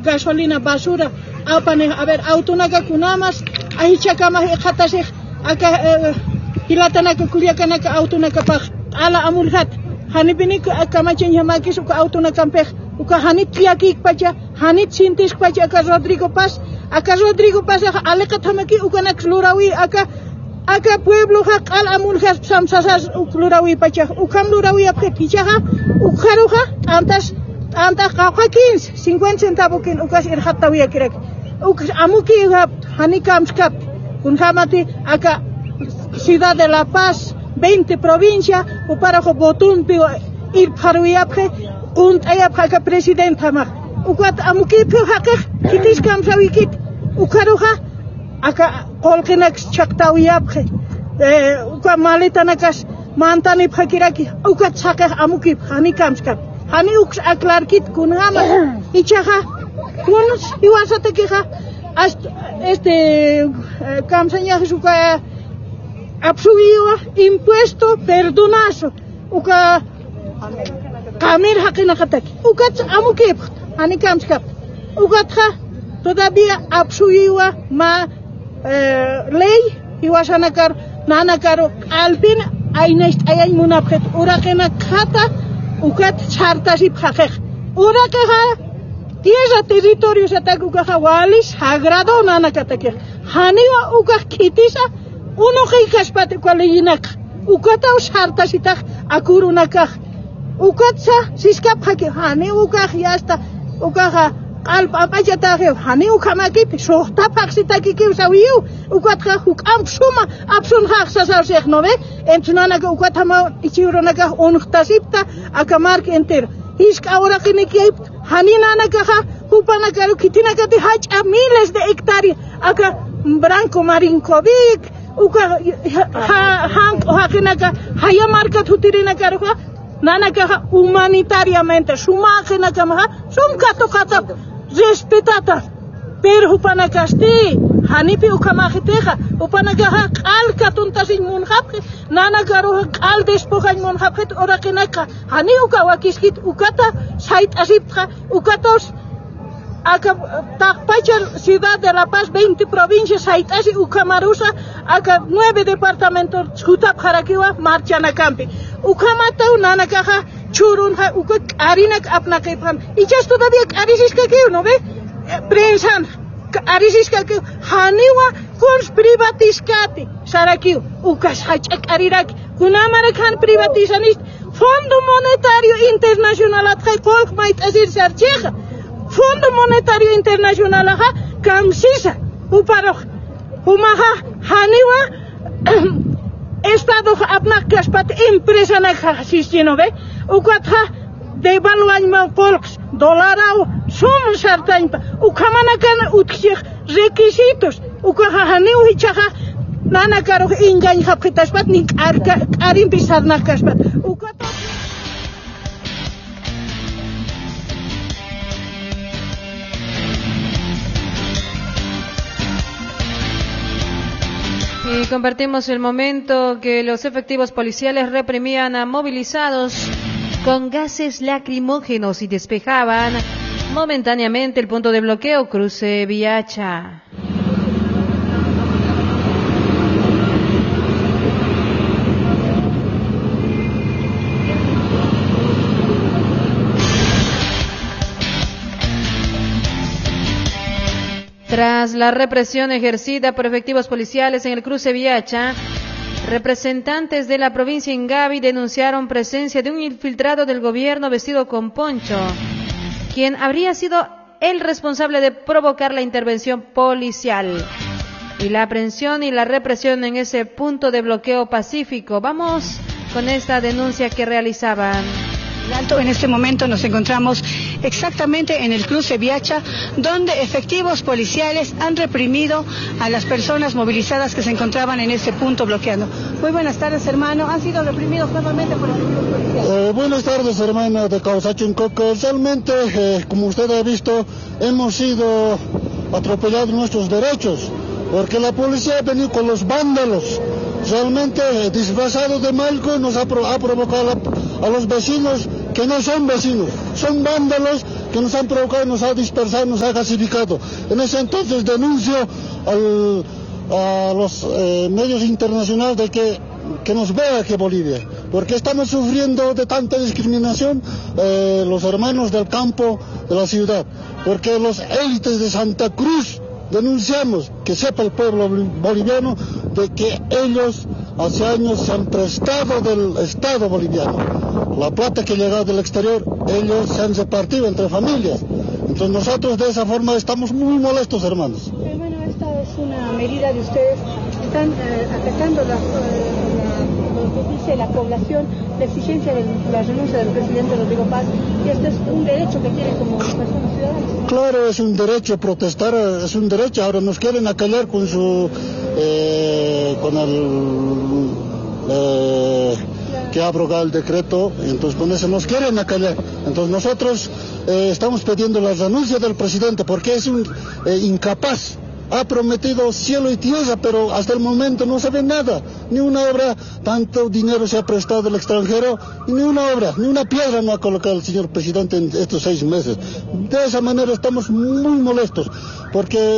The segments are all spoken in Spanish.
gasolina, basura, a ver, autonaka kunamas, ahichakama hatasik, aka hilatanaka kuliakanaka autonaka pach, ala amulhat, hanipinik akamachin yamakis uka autonaka pech, uka hanit kiakik pacha, hanit sintis pacha aka Rodrigo Paz alekatamaki ukanak lurawi aka pueblo hak al amulhat samsasas uklurawi pacha, ukam lurawi apke pichaha, ukaruha, antas kauka 50 centavos kin ukas irhatawi akirek. Ukas amuki hanikamskap, kunhamati aka Ciudad de La Paz, 20 provincia, uparajo botumpi ir paruiapje, und ayapja presidenta ma. Ukat amuki pio hakek, kitiskam sawikit, ukaruha, aka kolkenak chaktawiapje, uka malitanakas mantani pakiraki, ukat sakeh amuki hanikamskap. Hani uks aklarkit kunhama, ichaha, kunus iwasatekiha, kamsanya suka absuiwa impuesto perdonazo uka kamir hakinakatak ukat amukip hani kamskap ukatha todavía absuiwa ma ley iwasanakar nanakaro alpin ainest ayay munapjet urakena kata ukat chartasip hakek urakaha tierra territorios atakuka walis sagrado nanakatak haniwa ukak kitisa uno hikaspate kwalinak ukata ushartasitak akurunakak ukatsa siskapaki hani ukak yasta ukaha alpapayatake hani ukamaki sohta paksitaki kiusawiu ukatha hukam suma absun haksasasek nove entunanaka ukatama ichironaka onhtasipta akamark enter hisk ahora kiniki hani nanaka hupanakaru kitinakati hacha miles de hectáreas aka Branco Marinkovic uka hakinaka haya marka tutirinaka nanaka humanitariamente sumakinaka maha sumkato kata respetata pero upanakasti hanipi ukamagiteja upanaka alka tuntasin munhapke nanaka roha al despojan munhapket orakinaka hani ukawakiskit ukata sait asipja ukatos aka takpachal Ciudad de La Paz 20 provincias haitasi ukamarusa aka 9 departamentos chutap harakiwa marchana campi ukamata nanakaha churunha ukak arinak apnakepam ichas todavía arisiska que no ve prensan arisiska que haniwa kurs privatiskati saraki ukas hachak arirak kunamarakan privatizanist Fondo Monetario Internacional atkai kolk mait azir sarcheja Fondo Monetario Internacional aha kamsisa uparoj umaha haniwa estado apnak kaspat empresa na hasistino ve ukatha devaluañma polks dolarao son sartañpa ukamanakan utkich requisitos ukaha haniwa hichaha nanakaro ingañ hapkitaspat nin arin pisarnak kaspat ukata Y compartimos el momento que los efectivos policiales reprimían a movilizados con gases lacrimógenos y despejaban momentáneamente el punto de bloqueo cruce Viacha. Tras la represión ejercida por efectivos policiales en el cruce Viacha, representantes de la provincia Ingavi denunciaron presencia de un infiltrado del gobierno vestido con poncho, quien habría sido el responsable de provocar la intervención policial y la aprehensión y la represión en ese punto de bloqueo pacífico. Vamos con esta denuncia que realizaban. En este momento nos encontramos exactamente en el cruce Viacha, donde efectivos policiales han reprimido a las personas movilizadas que se encontraban en este punto bloqueando. Muy buenas tardes, hermano. ¿Han sido reprimidos nuevamente por efectivos policiales? Buenas tardes, hermano de Causachuncoco. Realmente, como usted ha visto, hemos sido atropellados nuestros derechos, porque la policía ha venido con los vándalos. Realmente, disfrazados de malco, nos ha provocado a los vecinos que no son vecinos, son vándalos que nos han provocado, nos ha dispersado, nos ha gasificado. En ese entonces denuncio a los medios internacionales de que nos vea aquí Bolivia, porque estamos sufriendo de tanta discriminación los hermanos del campo, de la ciudad, porque los élites de Santa Cruz denunciamos, que sepa el pueblo boliviano, de que ellos hace años se han prestado del Estado boliviano. La plata que llega del exterior, ellos se han repartido entre familias. Entonces nosotros de esa forma estamos muy molestos, hermanos. Hermano, esta es una medida de ustedes, están atacando lo que dice la población, la exigencia de la renuncia del presidente Rodrigo Paz, y este es un derecho que tienen como personas ciudadanas. Claro, es un derecho protestar, es un derecho. Ahora nos quieren acallar con su que abroga el decreto, entonces con eso nos quieren acallar. Entonces nosotros estamos pidiendo la renuncia del presidente porque es un incapaz. Ha prometido cielo y tierra, pero hasta el momento no se ve nada, ni una obra. Tanto dinero se ha prestado del extranjero, y ni una obra, ni una piedra no ha colocado el señor presidente en estos 6 meses. De esa manera estamos muy molestos, porque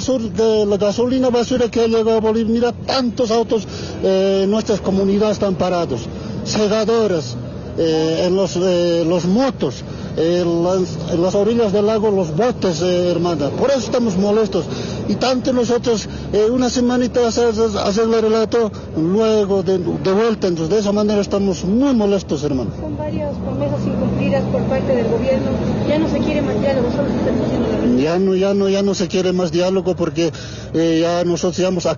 la gasolina basura que ha llegado a Bolivia, mira, tantos autos en nuestras comunidades están parados, segadoras, en los motos, en las orillas del lago, los botes, hermana. Por eso estamos molestos. Y tanto nosotros, una semanita hacer el relato, luego de vuelta. Entonces, de esa manera estamos muy molestos, hermano. Son varias promesas incumplidas por parte del gobierno. Ya no se quiere más diálogo, solo se está diciendo la verdad. Ya no se quiere más diálogo porque ya nosotros ya hemos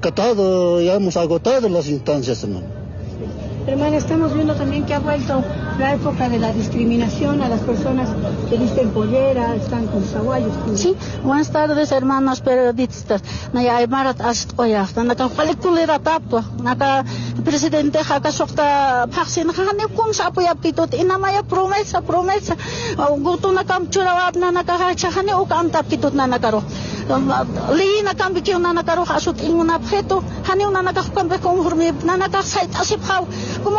agotado las instancias, hermano. Hermana, estamos viendo también que ha vuelto la época de la discriminación a las personas que visten pollera, están con saguayos. Sí, buenas tardes, hermanos periodistas. Naya Aymarat Astoya, naka cualiculera tapto, naka presidente Jaka Sokta Paksin Hane Kum Sapoya Pitot, inamaya promesa, gutu nakam churawat na nakahachahane ukanta pitot na nakaro. Li nakambikyo na nakaro hasut inguna pheto, hane una nakakambe kung hurmi na nakasait asiphaw. Como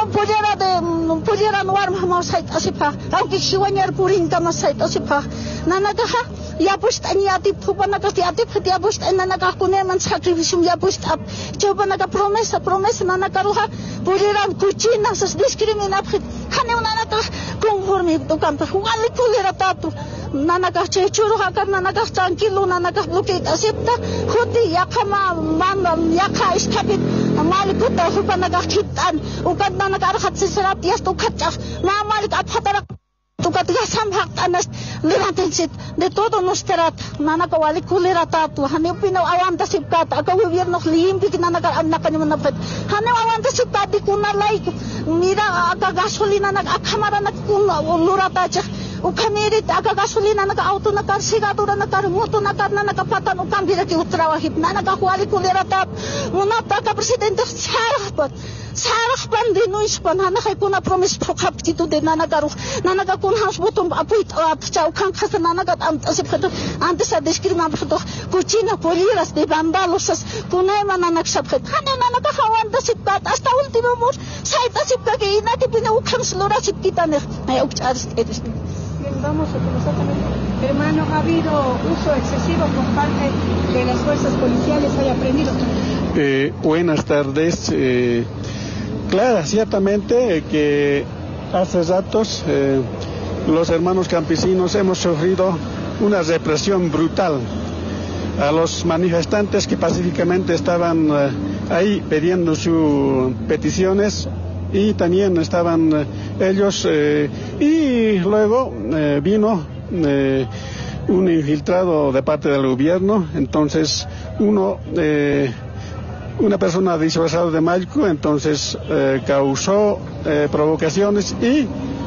pudiera nuar mahmau sait asipha, aunque siwanyar puring kama sait asipha, nanagaha, yapust an yatip pupa nakatiatip, yapust an nanakakuneman sacrificium yapust up, choba nakapromesa nanakaruha, pudiera kuchina sas discriminapit, hane nanaka conforme to campo, wali kulera tatu, nanaka chechuru hakar nanaka tranquilo, nanaka bloqueat asipta, hoti yakama man yaka istapit, malikuta hupa nakakitan, ukat na nag-arakat sa sarap, yes, tukatyak, mamalik at hatarak, tukatigasam haktanas, lirantinsit, de todo nosterat, na nakawalik kuliratatu, hanip pinawawanta sipkat, akawibirnok liimbik na nag-anakan yung manapit, hanip awanta sipkat, di kunalay, mira, akagasolina, nag-akamara, nag-luratatyak, ukamirit akagasolina naka-auto naka-sigadura naka-remoto naka-patan ukambira ki utrawahip na naka-kuali kuliratap munata ka presidente sarah pan dinuis pan hanakay kuna promise prokap tito din na nagakunhans butom apuit at chau kang kasa na nagat asip kato antes sa discrimination kuchina poliras de vandalosas kunay man na nagsapkat hanin na nakakawanda sipkat hasta ultimo mo saita sipkat kay inati pinaukhang slora sip kita na ay ukcharis etos. Vamos a comenzar también. Hermano, ha habido uso excesivo por parte de las fuerzas policiales, hay aprendido. Buenas tardes. Claro, ciertamente que hace ratos los hermanos campesinos hemos sufrido una represión brutal a los manifestantes que pacíficamente estaban ahí pidiendo sus peticiones. Y también estaban ellos y luego vino un infiltrado de parte del gobierno, entonces una persona disfrazada de mágico, entonces causó provocaciones y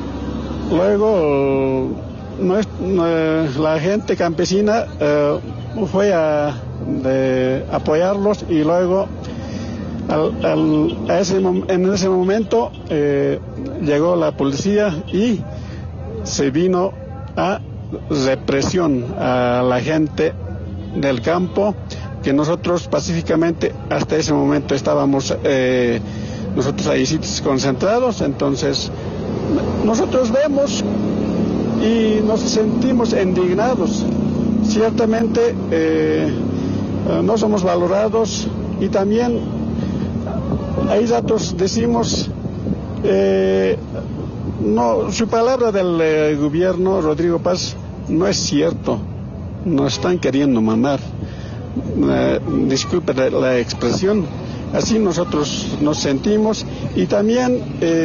luego la gente campesina fue a apoyarlos y luego en ese momento llegó la policía y se vino a represión a la gente del campo que nosotros pacíficamente hasta ese momento estábamos nosotros ahí concentrados. Entonces nosotros vemos y nos sentimos indignados. Ciertamente no somos valorados, y también hay datos, decimos, no, su palabra del gobierno Rodrigo Paz no es cierto, nos están queriendo mamar, disculpe la expresión, así nosotros nos sentimos. Y también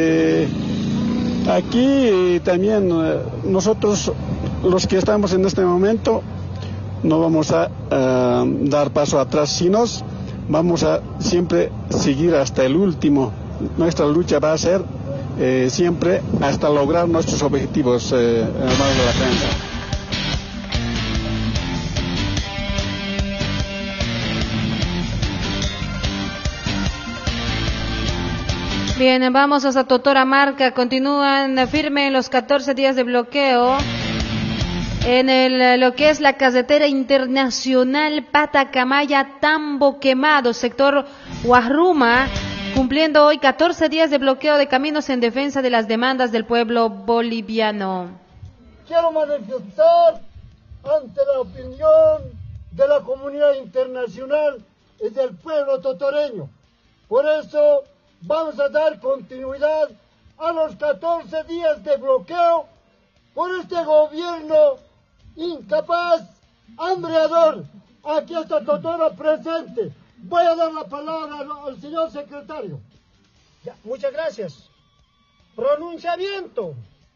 aquí también nosotros, los que estamos en este momento, no vamos a dar paso atrás, sino vamos a siempre seguir hasta el último. Nuestra lucha va a ser siempre hasta lograr nuestros objetivos, hermanos de la prensa. Bien, vamos hasta Totoramarca. Continúan firme en los 14 días de bloqueo en lo que es la carretera internacional Patacamaya-Tambo Quemado, sector Huarruma, cumpliendo hoy 14 días de bloqueo de caminos en defensa de las demandas del pueblo boliviano. Quiero manifestar ante la opinión de la comunidad internacional y del pueblo totoreño. Por eso vamos a dar continuidad a los 14 días de bloqueo por este gobierno incapaz, hambreador. Aquí está Totora presente. Voy a dar la palabra al señor secretario. Ya, muchas gracias. Pronunciamiento.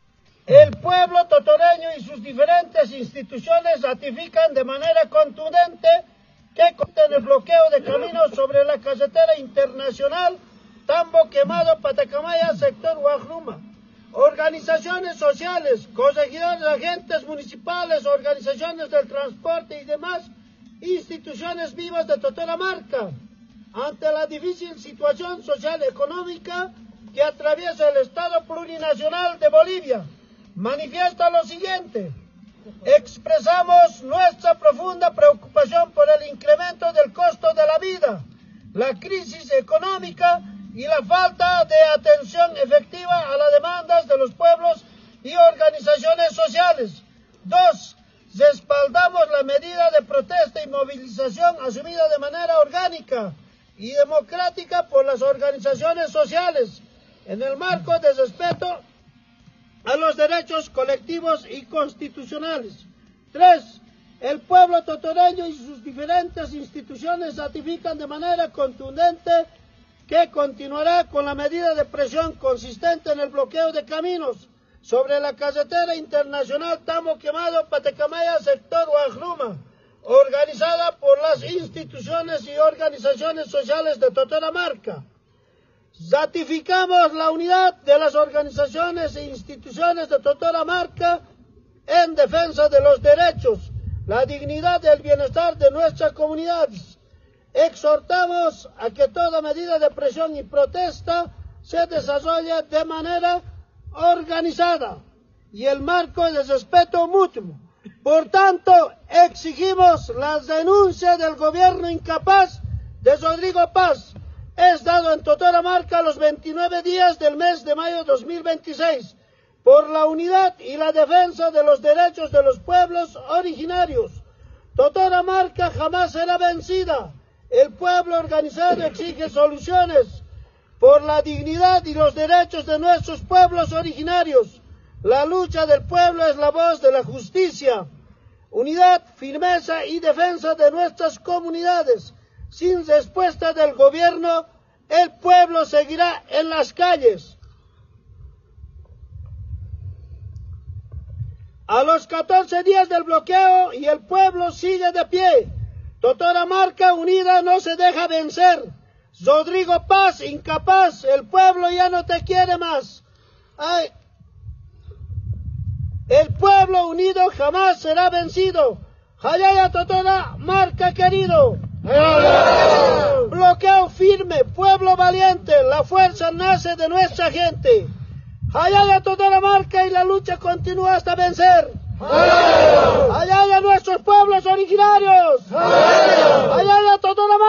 El pueblo totoreño y sus diferentes instituciones ratifican de manera contundente que contiene el bloqueo de caminos sobre la carretera internacional Tambo Quemado, Patacamaya, sector Huarruma. Organizaciones sociales, corregidores, agentes municipales, organizaciones del transporte y demás instituciones vivas de Totoramarca, ante la difícil situación social económica que atraviesa el Estado plurinacional de Bolivia, manifiesta lo siguiente: expresamos nuestra profunda preocupación por el incremento del costo de la vida, la crisis económica y la falta de atención efectiva a las demandas de los pueblos y organizaciones sociales. 2. Respaldamos la medida de protesta y movilización asumida de manera orgánica y democrática por las organizaciones sociales en el marco de respeto a los derechos colectivos y constitucionales. 3. El pueblo totoreño y sus diferentes instituciones ratifican de manera contundente que continuará con la medida de presión consistente en el bloqueo de caminos sobre la carretera internacional Tambo Quemado, Patacamaya, sector Huarruma, organizada por las instituciones y organizaciones sociales de Totoramarca. Ratificamos la unidad de las organizaciones e instituciones de Totoramarca en defensa de los derechos, la dignidad y el bienestar de nuestras comunidades. Exhortamos a que toda medida de presión y protesta se desarrolle de manera organizada y el marco de respeto mutuo. Por tanto, exigimos la denuncia del gobierno incapaz de Rodrigo Paz, es dado en Totoramarca los 29 días del mes de mayo de 2026, por la unidad y la defensa de los derechos de los pueblos originarios. Totoramarca jamás será vencida. El pueblo organizado exige soluciones por la dignidad y los derechos de nuestros pueblos originarios. La lucha del pueblo es la voz de la justicia. Unidad, firmeza y defensa de nuestras comunidades. Sin respuesta del gobierno, el pueblo seguirá en las calles. A los 14 días del bloqueo y el pueblo sigue de pie. Totoramarca unida no se deja vencer. Rodrigo Paz, incapaz, el pueblo ya no te quiere más. Ay. El pueblo unido jamás será vencido. Jayaya Totoramarca querido. Bloqueo firme, pueblo valiente, la fuerza nace de nuestra gente. Jayaya Totoramarca y la lucha continúa hasta vencer. Jayaya nuestros pueblos originarios. Jayaya Totoramarca.